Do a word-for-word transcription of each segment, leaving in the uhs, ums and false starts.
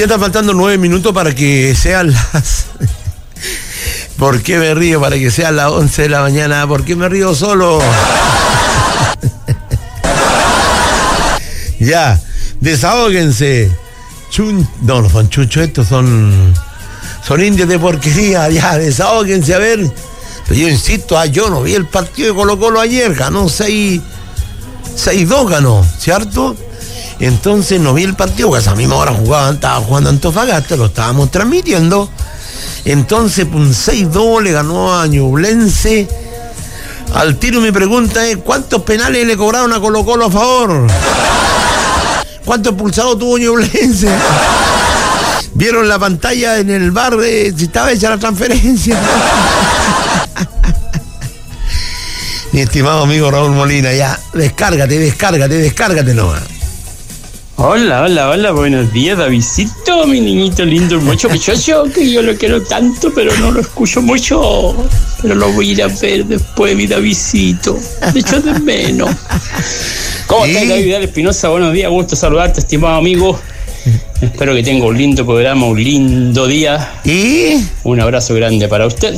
Ya están faltando nueve minutos para que sean las... ¿Por qué me río? Para que sean las once de la mañana. ¿Por qué me río solo? Ya, desahóguense. Chun... No, no son chuchos, estos son... Son indios de porquería. Ya, desahóguense, a ver. Pero yo insisto, ah, yo no vi el partido de Colo Colo ayer. Ganó seis dos ganó, ¿cierto? Entonces no vi el partido, porque a esa misma hora jugaban, estaba jugando Antofagasta, lo estábamos transmitiendo. Entonces, un seis dos le ganó a Ñublense. Al tiro mi pregunta es, ¿cuántos penales le cobraron a Colo Colo a favor? ¿Cuántos expulsados tuvo Ñublense? ¿Vieron la pantalla en el bar de si estaba hecha la transferencia? Mi estimado amigo Raúl Molina, ya, descárgate, descárgate, descárgate nomás. Hola, hola, hola, buenos días, Davidcito, mi niñito lindo, mucho muchacho, que yo lo quiero tanto, pero no lo escucho mucho, pero lo voy a ir a ver después, mi Davidcito, de hecho de menos. ¿Cómo estás, David Vidal Espinosa? Buenos días, gusto saludarte, estimado amigo. Espero que tenga un lindo programa, un lindo día. ¿Y? Un abrazo grande para usted.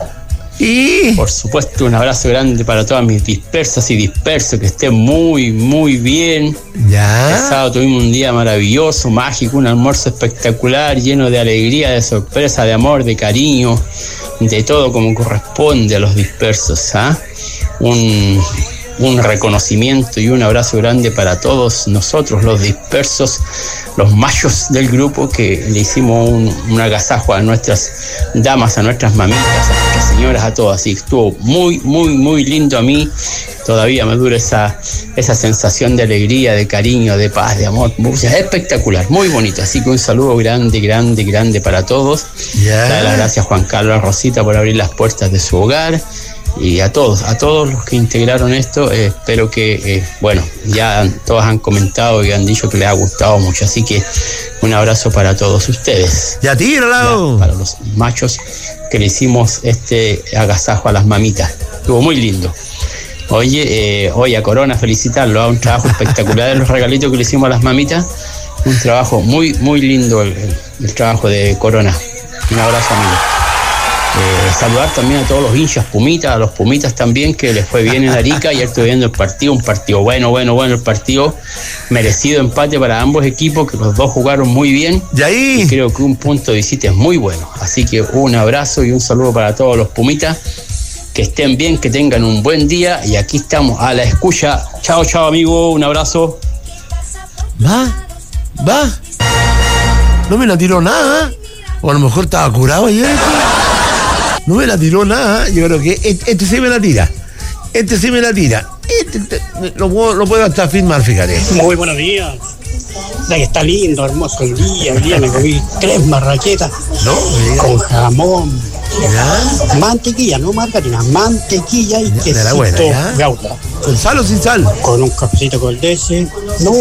¿Y? Por supuesto, un abrazo grande para todas mis dispersas y dispersos, que estén muy, muy bien. Ya. El sábado tuvimos un día maravilloso, mágico, un almuerzo espectacular, lleno de alegría, de sorpresa, de amor, de cariño, de todo como corresponde a los dispersos, ¿ah? Un, un reconocimiento y un abrazo grande para todos nosotros, los dispersos, los machos del grupo, que le hicimos un, un agasajo a nuestras damas, a nuestras mamitas, a nuestras señoras, a todas. Así estuvo muy, muy, muy lindo. A mí todavía me dura esa, esa sensación de alegría, de cariño, de paz, de amor. Es espectacular, muy bonito. Así que un saludo grande, grande, grande para todos. Yeah. Dar las gracias a Juan Carlos Rosita por abrir las puertas de su hogar. Y a todos, a todos los que integraron esto, eh, espero que, eh, bueno, ya todos han comentado y han dicho que les ha gustado mucho, así que un abrazo para todos ustedes. Ya tíralo. Ya, para los machos que le hicimos este agasajo a las mamitas, estuvo muy lindo. Oye, eh, oye, a Corona felicitarlo, a un trabajo espectacular de los regalitos que le hicimos a las mamitas, un trabajo muy, muy lindo el, el, el trabajo de Corona. Un abrazo, amigo. Eh, saludar también a todos los hinchas Pumitas, a los Pumitas también, que les fue bien en Arica. Ayer estuve viendo el partido, un partido bueno, bueno, bueno, el partido merecido empate para ambos equipos, que los dos jugaron muy bien. ¿Y ahí? Y creo que un punto de visita es muy bueno. Así que un abrazo y un saludo para todos los Pumitas, que estén bien, que tengan un buen día, y aquí estamos a la escucha. Chao, chao, amigo, un abrazo. ¿Va? ¿Va? No me la tiró nada, o a lo mejor estaba curado ayer. No me la tiró nada. Yo creo que este, este sí me la tira. Este sí me la tira. Este, este lo, puedo, lo puedo hasta firmar, fíjate. Muy buenos días. Ya que está lindo, hermoso el día. El día me comí tres marraquetas. No, con jamón. ¿Ya? Mantequilla, no margarina. Mantequilla y quesito de la buena, ¿ya? Gouda. ¿Con sal o sin sal? Con un cafecito con leche. No.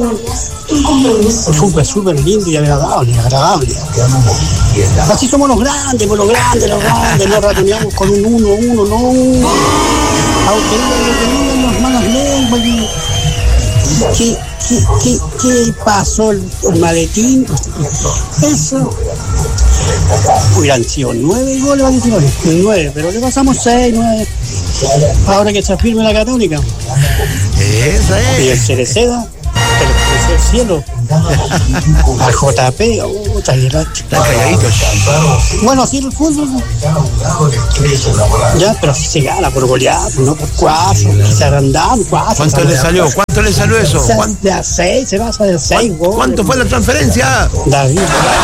Súper, súper lindo y agradable, agradable. Así somos los grandes, pues los grandes, los grandes. No ratoneamos con un uno, uno, no. Aunque digan los malas lenguas. ¿Qué, qué, qué, qué pasó el, el maletín? Eso. Hubieran sido nueve goles, van a decir, nueve, pero le pasamos seis, nueve. Ahora que se firme la Católica. Esa es. Y el Cereceda, el cielo. Al J P, oh, está calladito. Bueno, así el fútbol. Ya, pero si se gana por goleada, no por cuatro, se agrandan cuatro. ¿Cuánto le salió? ¿Cuánto le salió eso? De a seis, se pasa de seis goles. ¿Cuánto fue la transferencia? David.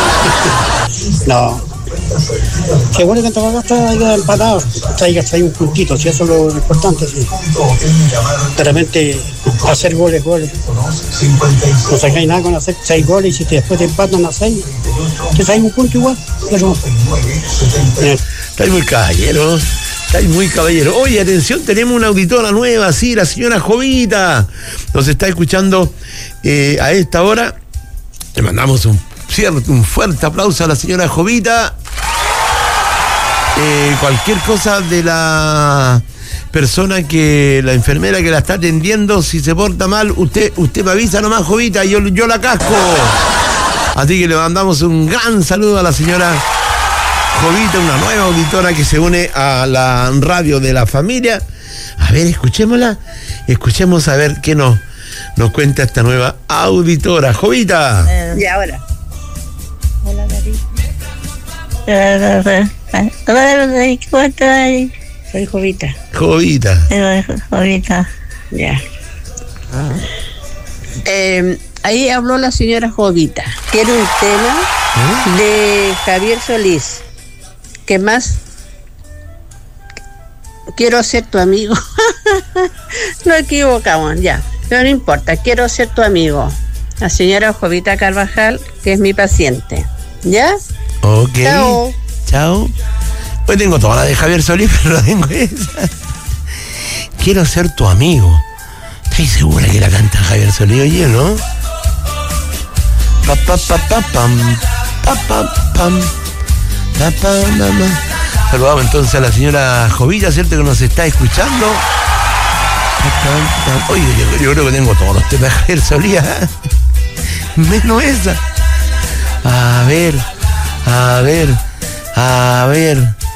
No. Qué bueno que Antofagasta haya empatado, traiga trae un puntito, si eso es lo importante, sí. De repente hacer goles, goles. No sacáis nada con hacer seis goles, y si te, después te empatan a seis, te traes un punto igual. Pero... Estáis muy caballero, estáis muy caballero. Oye, atención, tenemos una auditora nueva, sí, la señora Jovita. Nos está escuchando eh, a esta hora. Le mandamos un cierto, un fuerte aplauso a la señora Jovita. Eh, cualquier cosa de la persona que, la enfermera que la está atendiendo, si se porta mal, usted, usted me avisa nomás, Jovita, yo, yo la casco. Así que le mandamos un gran saludo a la señora Jovita, una nueva auditora que se une a la radio de la familia. A ver, escuchémosla. Escuchemos a ver qué nos, nos cuenta esta nueva auditora. Jovita. Eh, y ahora. Hola, David. ¿Cómo estás? Soy Jovita. Jovita. Jovita. Ya. Ah. Eh, ahí habló la señora Jovita. Quiero un tema ¿Eh? de Javier Solís. ¿Qué más? Quiero ser tu amigo. Nos equivocamos, ya. Pero no importa, quiero ser tu amigo. La señora Jovita Carvajal, que es mi paciente. ¿Ya? Ok. Chao. Chao. Hoy tengo toda la de Javier Solís, pero no tengo esa. Quiero ser tu amigo. ¿Estoy segura que la canta Javier Solís? Oye, ¿no? Pa, pa, pa, pa, pam. Pa, pa, pam. Pa, pa, pa, pa. Saludamos entonces a la señora Jovita, ¿cierto? Que nos está escuchando. Oye, yo, yo creo que tengo todos los temas de Javier Solís, ¿eh? Menos esa. A ver, a ver, a ver.